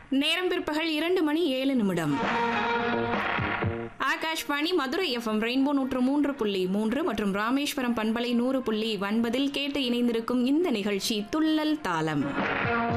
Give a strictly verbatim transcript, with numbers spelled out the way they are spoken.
நேரம் பிற்பகல் இரண்டு மணி ஏழு நிமிடம். ஆகாஷ்வாணி மதுரை எஃப்எம் ரெயின்போ நூற்று மூன்று புள்ளி மூன்று மற்றும் ராமேஸ்வரம் பண்பலை நூறு புள்ளி ஒன்பதில் கேட்டு இணைந்திருக்கும் இந்த நிகழ்ச்சி துள்ளல் தாளம்.